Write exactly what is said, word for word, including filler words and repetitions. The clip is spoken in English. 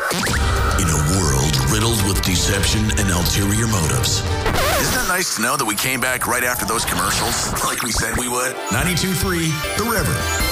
In a world riddled with deception and ulterior motives. Isn't it nice to know that we came back right after those commercials, like we said we would? ninety-two point three The River.